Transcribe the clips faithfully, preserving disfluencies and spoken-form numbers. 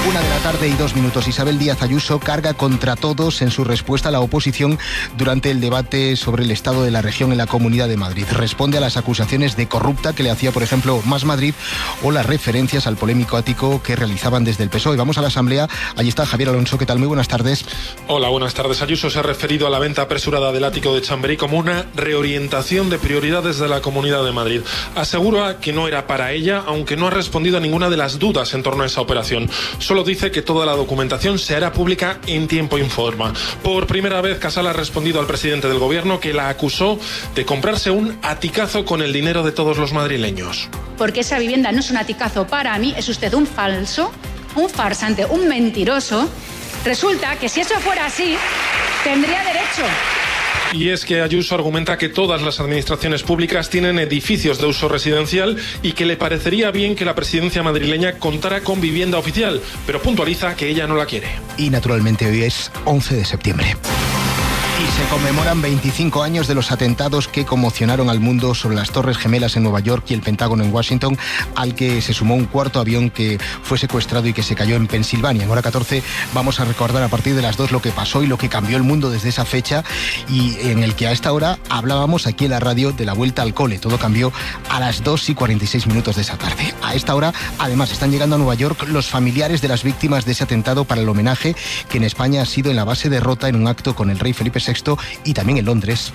Una de la tarde y dos minutos. Isabel Díaz Ayuso carga contra todos en su respuesta a la oposición durante el debate sobre el estado de la región en la Comunidad de Madrid. Responde a las acusaciones de corrupta que le hacía, por ejemplo, Más Madrid, o las referencias al polémico ático que realizaban desde el P S O E. Vamos a la Asamblea. Allí está Javier Alonso. ¿Qué tal? Muy buenas tardes. Hola, buenas tardes. Ayuso se ha referido a la venta apresurada del ático de Chamberí como una reorientación de prioridades de la Comunidad de Madrid. Asegura que no era para ella, aunque no ha respondido a ninguna de las dudas en torno a esa operación. Solo dice que toda la documentación se hará pública en tiempo y forma. Por primera vez, Casal ha respondido al presidente del gobierno, que la acusó de comprarse un aticazo con el dinero de todos los madrileños. Porque esa vivienda no es un aticazo para mí, es usted un falso, un farsante, un mentiroso. Resulta que si eso fuera así, tendría derecho. Y es que Ayuso argumenta que todas las administraciones públicas tienen edificios de uso residencial y que le parecería bien que la presidencia madrileña contara con vivienda oficial, pero puntualiza que ella no la quiere. Y naturalmente hoy es once de septiembre. Y se conmemoran veinticinco años de los atentados que conmocionaron al mundo sobre las Torres Gemelas en Nueva York y el Pentágono en Washington, al que se sumó un cuarto avión que fue secuestrado y que se cayó en Pensilvania. En hora catorce vamos a recordar a partir de las dos lo que pasó y lo que cambió el mundo desde esa fecha, y en el que a esta hora hablábamos aquí en la radio de la vuelta al cole. Todo cambió a las dos y cuarenta y seis minutos de esa tarde. A esta hora, además, están llegando a Nueva York los familiares de las víctimas de ese atentado para el homenaje que en España ha sido en la base de Rota, en un acto con el rey Felipe sexto, y también en Londres.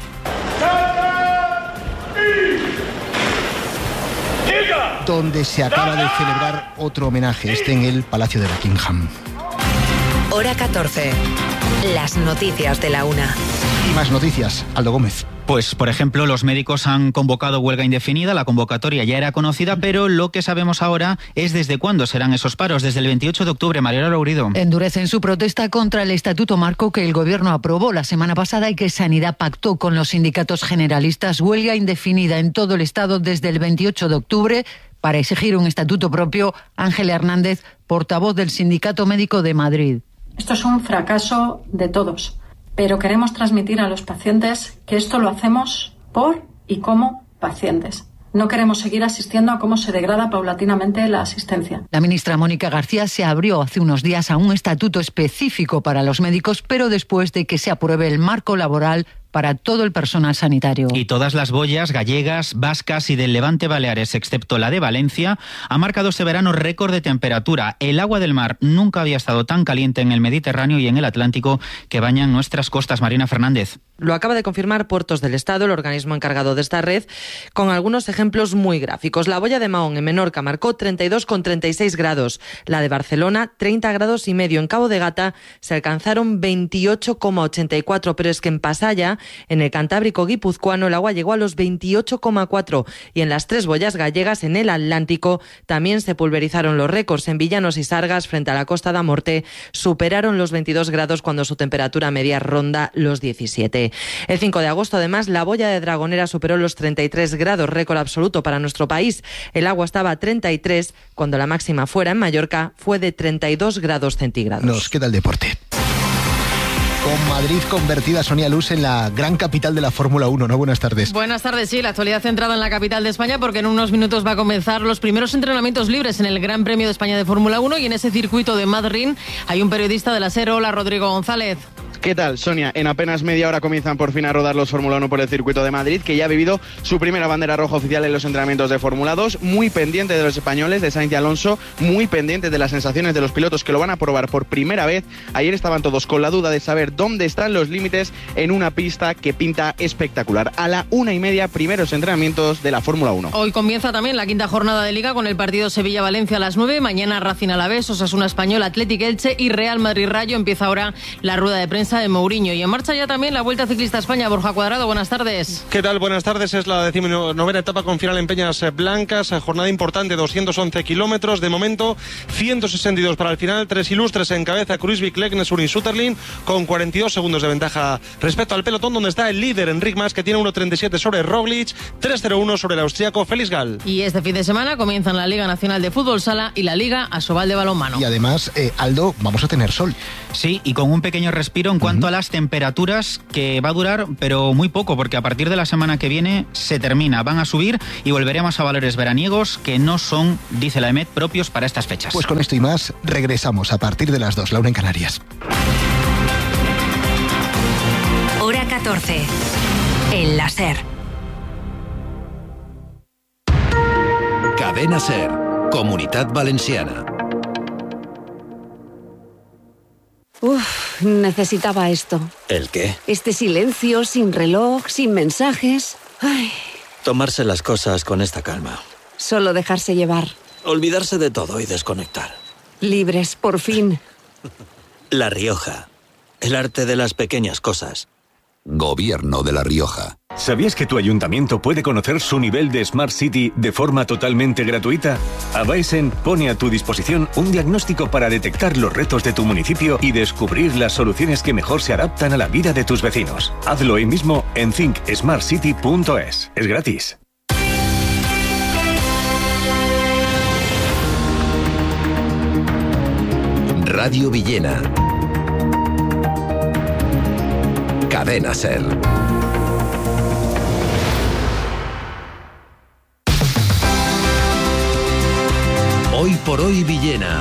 Donde se acaba de celebrar otro homenaje, este en el Palacio de Buckingham. Hora catorce. Las noticias de la una. Y más noticias, Aldo Gómez. Pues, por ejemplo, los médicos han convocado huelga indefinida. La convocatoria ya era conocida, pero lo que sabemos ahora es desde cuándo serán esos paros. Desde el veintiocho de octubre, Mariela Lourido. Endurecen su protesta contra el Estatuto Marco que el Gobierno aprobó la semana pasada y que Sanidad pactó con los sindicatos generalistas. Huelga indefinida en todo el Estado desde el veintiocho de octubre para exigir un estatuto propio. Ángela Hernández, portavoz del Sindicato Médico de Madrid. Esto es un fracaso de todos. Pero queremos transmitir a los pacientes que esto lo hacemos por y como pacientes. No queremos seguir asistiendo a cómo se degrada paulatinamente la asistencia. La ministra Mónica García se abrió hace unos días a un estatuto específico para los médicos, pero después de que se apruebe el marco laboral para todo el personal sanitario. Y todas las boyas gallegas, vascas y del Levante Baleares, excepto la de Valencia, ha marcado este verano récord de temperatura. El agua del mar nunca había estado tan caliente en el Mediterráneo y en el Atlántico que bañan nuestras costas. Marina Fernández. Lo acaba de confirmar Puertos del Estado, el organismo encargado de esta red, con algunos ejemplos muy gráficos. La boya de Mahón en Menorca marcó treinta y dos coma treinta y seis grados. La de Barcelona, treinta grados y medio. En Cabo de Gata se alcanzaron veintiocho coma ochenta y cuatro, pero es que en Pasaya, en el Cantábrico guipuzcoano, el agua llegó a los veintiocho coma cuatro. Y en las tres boyas gallegas, en el Atlántico, también se pulverizaron los récords. En Villanos y Sargas, frente a la Costa da Morte, superaron los veintidós grados cuando su temperatura media ronda los diecisiete. El cinco de agosto, además, la boya de Dragonera superó los treinta y tres grados, récord absoluto para nuestro país. El agua estaba a treinta y tres, cuando la máxima fuera en Mallorca fue de treinta y dos grados centígrados. Nos queda el deporte. Con Madrid convertida, Sonia Luz, en la gran capital de la Fórmula uno, ¿no? Buenas tardes. Buenas tardes, sí, la actualidad centrada en la capital de España, porque en unos minutos va a comenzar los primeros entrenamientos libres en el Gran Premio de España de Fórmula uno, y en ese circuito de Madrid hay un periodista de la SER. Hola, Rodrigo González. ¿Qué tal, Sonia? En apenas media hora comienzan por fin a rodar los Fórmula uno por el circuito de Madrid, que ya ha vivido su primera bandera roja oficial en los entrenamientos de Fórmula dos, muy pendiente de los españoles, de Sainz y Alonso, muy pendiente de las sensaciones de los pilotos que lo van a probar por primera vez. Ayer estaban todos con la duda de saber dónde están los límites en una pista que pinta espectacular. A la una y media, primeros entrenamientos de la Fórmula uno. Hoy comienza también la quinta jornada de Liga con el partido Sevilla-Valencia a las nueve, mañana Racing Alavés, Osasuna Español, Athletic Elche y Real Madrid-Rayo. Empieza ahora la rueda de prensa de Mourinho. Y en marcha ya también la Vuelta Ciclista a España. Borja Cuadrado, buenas tardes. ¿Qué tal? Buenas tardes. Es la decimonovena etapa con final en Peñas Blancas. Jornada importante, doscientos once kilómetros. De momento, ciento sesenta y dos para el final. Tres ilustres en cabeza: Kruijswijk, Leknes, Sutterlin, con cuarenta y dos segundos de ventaja respecto al pelotón, donde está el líder Enric Mas, que tiene uno treinta y siete sobre Roglic, tres cero uno sobre el austriaco Félix Gall. Y este fin de semana comienzan la Liga Nacional de Fútbol Sala y la Liga Asobal de Balonmano. Y además, eh, Aldo, vamos a tener sol. Sí, y con un pequeño respiro, cuanto uh-huh. a las temperaturas, que va a durar, pero muy poco, porque a partir de la semana que viene se termina, van a subir y volveremos a valores veraniegos que no son, dice la EMET, propios para estas fechas. Pues con esto y más, regresamos a partir de las dos, la una en Canarias. Hora catorce. El la SER. Cadena SER, Comunitat Valenciana. Uf, necesitaba esto. ¿El qué? Este silencio, sin reloj, sin mensajes. Ay. Tomarse las cosas con esta calma. Solo dejarse llevar. Olvidarse de todo y desconectar. Libres, por fin. La Rioja. El arte de las pequeñas cosas. Gobierno de La Rioja. ¿Sabías que tu ayuntamiento puede conocer su nivel de Smart City de forma totalmente gratuita? Avaesen pone a tu disposición un diagnóstico para detectar los retos de tu municipio y descubrir las soluciones que mejor se adaptan a la vida de tus vecinos. Hazlo hoy mismo en think smart city punto es. Es gratis. Radio Villena. Cadena SER. Hoy por hoy Villena.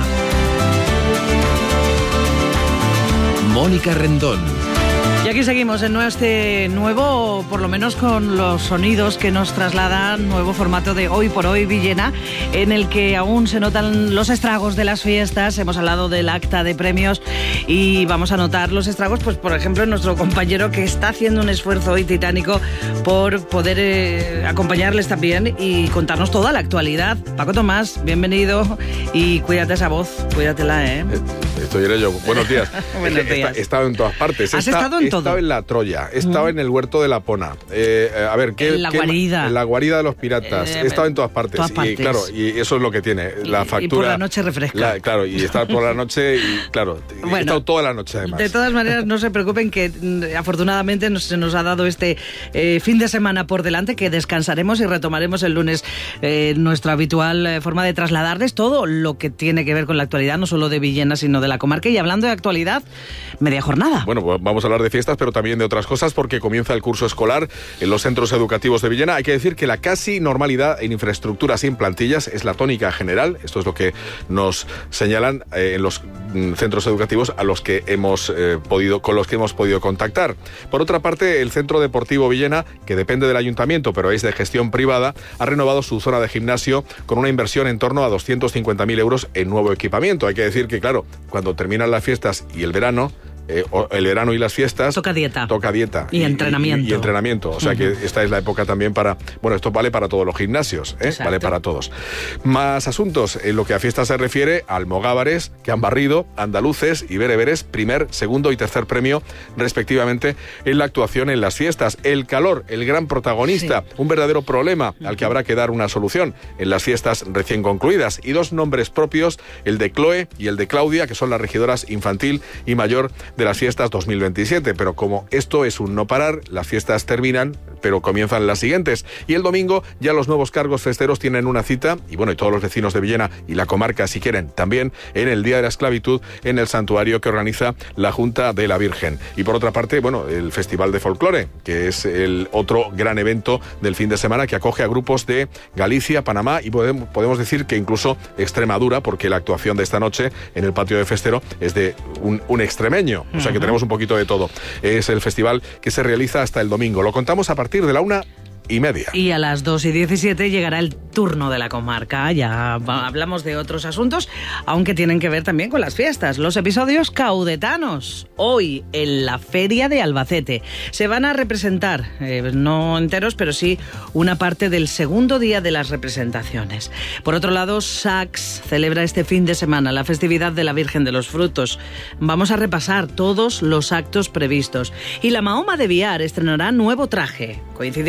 Mónica Rendón. Y aquí seguimos en este nuevo, por lo menos con los sonidos que nos trasladan, nuevo formato de Hoy por Hoy Villena, en el que aún se notan los estragos de las fiestas. Hemos hablado del acta de premios y vamos a notar los estragos, pues por ejemplo, en nuestro compañero que está haciendo un esfuerzo hoy titánico por poder eh, acompañarles también y contarnos toda la actualidad. Paco Tomás, bienvenido y cuídate esa voz, cuídatela, ¿eh? Estoy en ello. Buenos días. Buenos días. He estado en todas partes. ¿Has he estado en He todo? estado en la Troya, he estado mm. en el huerto de la Pona. Eh, a ver, ¿qué, en la qué, guarida. En la guarida de los piratas. Eh, he estado en todas partes. todas partes. Y claro, y eso es lo que tiene. La y, factura. Y por la noche refresca. La, claro, y estar por la noche y claro, bueno, he estado toda la noche además. De todas maneras, no se preocupen que afortunadamente nos, se nos ha dado este eh, fin de semana por delante, que descansaremos y retomaremos el lunes eh, nuestra habitual eh, forma de trasladarles todo lo que tiene que ver con la actualidad, no solo de Villena, sino de la comarca. Y hablando de actualidad, media jornada. Bueno, pues vamos a hablar de fiestas, pero también de otras cosas, porque comienza el curso escolar en los centros educativos de Villena. Hay que decir que la casi normalidad en infraestructuras y en plantillas es la tónica general. Esto es lo que nos señalan eh, en los mm, centros educativos a los que hemos eh, podido, con los que hemos podido contactar. Por otra parte, el Centro Deportivo Villena, que depende del ayuntamiento, pero es de gestión privada, ha renovado su zona de gimnasio con una inversión en torno a doscientos cincuenta mil euros en nuevo equipamiento. Hay que decir que, claro, cuando terminan las fiestas y el verano, Eh, el verano y las fiestas toca dieta toca dieta y, y entrenamiento y, y entrenamiento o sea uh-huh. que esta es la época también para, bueno, esto vale para todos los gimnasios, ¿eh? Vale para todos. Más asuntos en lo que a fiestas se refiere: almogávares que han barrido, andaluces y bereberes, primer, segundo y tercer premio respectivamente en la actuación en las fiestas. El calor, el gran protagonista, sí. Un verdadero problema al que habrá que dar una solución en las fiestas recién concluidas, y dos nombres propios, el de Chloe y el de Claudia, que son las regidoras infantil y mayor de las fiestas dos mil veintisiete, pero como esto es un no parar, las fiestas terminan, pero comienzan las siguientes, y el domingo ya los nuevos cargos festeros tienen una cita, y bueno, y todos los vecinos de Villena y la comarca, si quieren, también en el Día de la Esclavitud en el santuario que organiza la Junta de la Virgen. Y por otra parte, bueno, el Festival de Folclore, que es el otro gran evento del fin de semana, que acoge a grupos de Galicia, Panamá y podemos, podemos decir que incluso Extremadura, porque la actuación de esta noche en el patio de Festero es de un, un extremeño. O sea que tenemos un poquito de todo. Es el festival que se realiza hasta el domingo. Lo contamos a partir de la una y media. Y a las dos y diecisiete llegará el turno de la comarca. Ya hablamos de otros asuntos, aunque tienen que ver también con las fiestas. Los episodios caudetanos. Hoy en la Feria de Albacete se van a representar, eh, no enteros, pero sí una parte del segundo día de las representaciones. Por otro lado, Sax celebra este fin de semana la festividad de la Virgen de los Frutos. Vamos a repasar todos los actos previstos. Y la Mahoma de Biar estrenará nuevo traje, coincidiendo con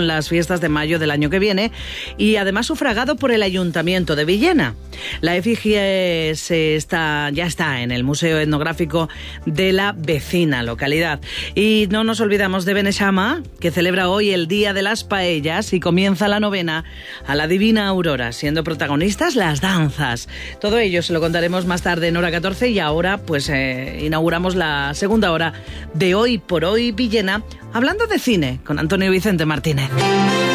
en las fiestas de mayo del año que viene y además sufragado por el Ayuntamiento de Villena. La efigie se está, ya está en el Museo Etnográfico de la vecina localidad. Y no nos olvidamos de Beneixama, que celebra hoy el Día de las Paellas y comienza la novena a la Divina Aurora, siendo protagonistas las danzas. Todo ello se lo contaremos más tarde en hora catorce y ahora pues eh, inauguramos la segunda hora de Hoy por Hoy Villena, hablando de cine con Antonio Vicente Martínez.